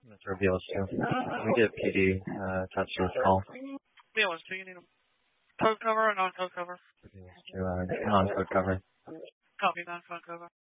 Mr. BLS2. We get PD attached to this call. BLS2, you need a code cover or non-code cover? BLS2, non-code cover. Copy non-code cover.